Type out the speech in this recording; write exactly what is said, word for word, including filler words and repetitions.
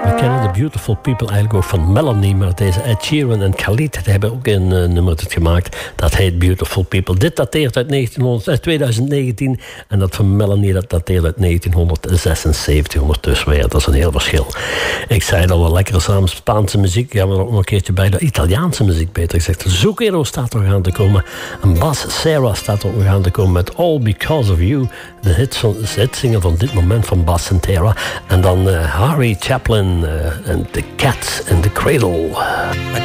The Beautiful People eigenlijk ook van Melanie, maar deze Ed Sheeran en Khalid hebben ook een uh, nummer gemaakt dat heet Beautiful People. Dit dateert uit negentienhonderd, eh, twintig negentien en dat van Melanie dat dateert uit negentienhonderdzesenzeventig ondertussen weer. Dat is een heel verschil. Ik zei het al wel, lekkere samen Spaanse muziek. Gaan we er ook nog een keertje bij. De Italiaanse muziek beter gezegd. Zucchero staat er nog aan te komen. En Bas Serra staat er ook nog aan te komen met All Because of You. De hitsingle van dit moment van Bas Serra. En dan uh, Harry Chaplin uh, en The Cat in the Cradle.